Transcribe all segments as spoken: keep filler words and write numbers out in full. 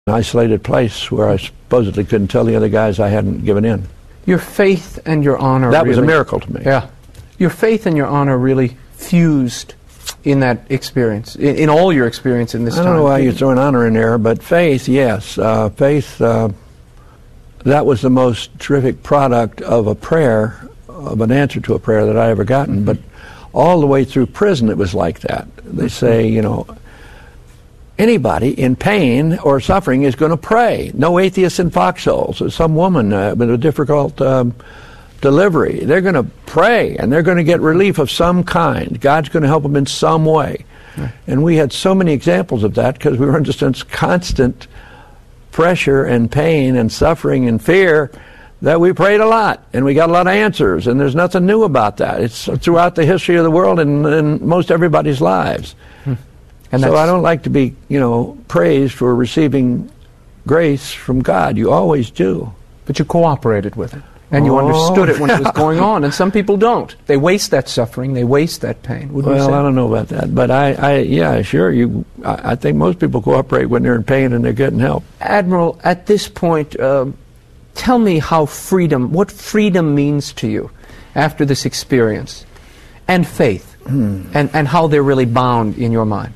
an isolated place where I supposedly couldn't tell the other guys I hadn't given in. Your faith and your honor That really, was a miracle to me. Yeah. Your faith and your honor really fused in that experience, in, in all your experience in this time. I don't know why you throw an honor in there, but faith, yes. Uh, faith, uh, that was the most terrific product of a prayer, of an answer to a prayer that I ever gotten. Mm-hmm. But all the way through prison it was like that. They say, you know, anybody in pain or suffering is going to pray. No atheists in foxholes. Some woman uh, with a difficult um, delivery, they're going to pray, and they're going to get relief of some kind. God's going to help them in some way. Right. And we had so many examples of that because we were under such constant pressure and pain and suffering and fear that we prayed a lot, and we got a lot of answers, and there's nothing new about that. It's throughout the history of the world and in most everybody's lives. Hmm. And so I don't like to be, you know, praised for receiving grace from God. You always do. But you cooperated with it. And you oh. understood it when it was going on. And some people don't. They waste that suffering. They waste that pain. Wouldn't well, you say? I don't know about that. But I, I yeah, sure. You, I, I think most people cooperate when they're in pain and they're getting help. Admiral, at this point, uh, tell me how freedom, what freedom means to you after this experience, and faith, hmm. and, and how they're really bound in your mind.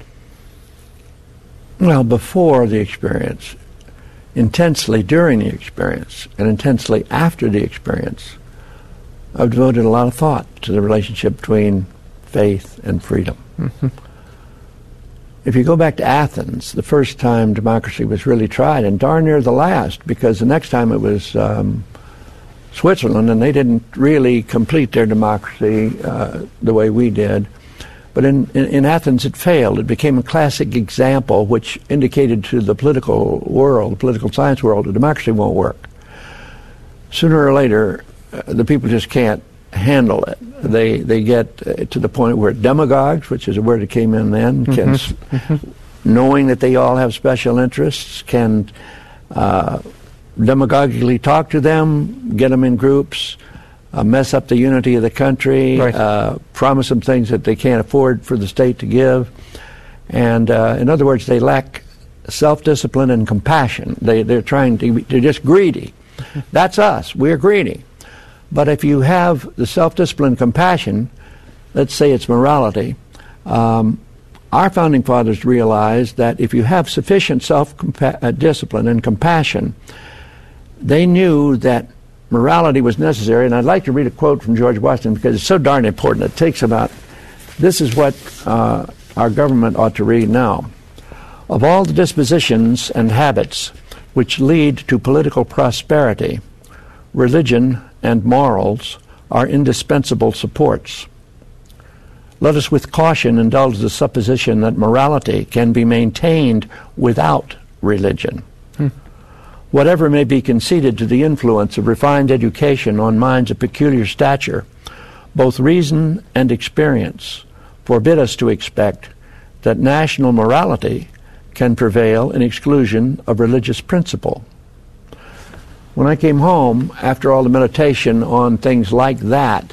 Well, before the experience, intensely during the experience, and intensely after the experience, I've devoted a lot of thought to the relationship between faith and freedom. Mm-hmm. If you go back to Athens, the first time democracy was really tried, and darn near the last, because the next time it was um, Switzerland, and they didn't really complete their democracy uh, the way we did. But in, in, in Athens it failed. It became a classic example which indicated to the political world, the political science world, that democracy won't work. Sooner or later, uh, the people just can't handle it. They they get uh, to the point where demagogues, which is a word that came in then, can, mm-hmm. knowing that they all have special interests, can uh, demagogically talk to them, get them in groups, Uh, mess up the unity of the country, right. uh, promise them things that they can't afford for the state to give. And uh, in other words, they lack self-discipline and compassion. They, they're trying to, they're just greedy. That's us. We're greedy. But if you have the self-discipline and compassion, let's say it's morality, um, our founding fathers realized that if you have sufficient self-discipline and compassion, they knew that morality was necessary. And I'd like to read a quote from George Washington because it's so darn important. It takes about, this is what uh, our government ought to read now. Of all the dispositions and habits which lead to political prosperity, religion and morals are indispensable supports. Let us with caution indulge the supposition that morality can be maintained without religion. Hmm. Whatever may be conceded to the influence of refined education on minds of peculiar stature, both reason and experience forbid us to expect that national morality can prevail in exclusion of religious principle. When I came home, after all the meditation on things like that,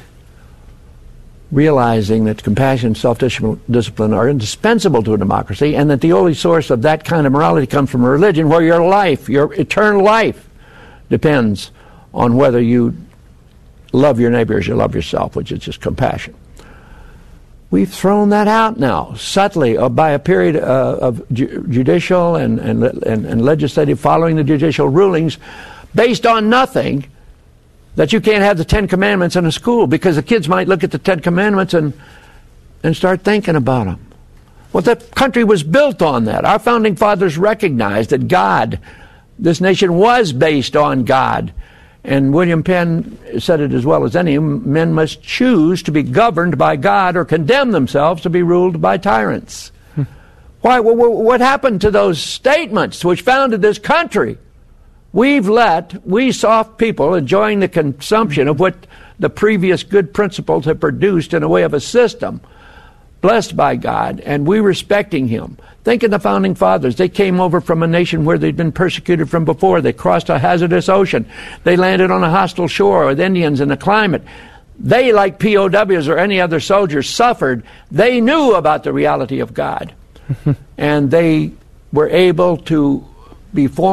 realizing that compassion and self-discipline are indispensable to a democracy, and that the only source of that kind of morality comes from a religion where your life, your eternal life, depends on whether you love your neighbor as you love yourself, which is just compassion. We've thrown that out now, subtly, uh, by a period uh, of ju- judicial and, and, and, and legislative following the judicial rulings based on nothing, that you can't have the Ten Commandments in a school because the kids might look at the Ten Commandments and and start thinking about them. Well, the country was built on that. Our founding fathers recognized that God, this nation was based on God. And William Penn said it as well as any, men must choose to be governed by God or condemn themselves to be ruled by tyrants. Hmm. Why? What happened to those statements which founded this country? We've let, we soft people, enjoying the consumption of what the previous good principles have produced in a way of a system, blessed by God, and we respecting Him. Think of the founding fathers. They came over from a nation where they'd been persecuted from before. They crossed a hazardous ocean. They landed on a hostile shore with Indians and the climate. They, like P O Ws or any other soldiers, suffered. They knew about the reality of God. And they were able to be formed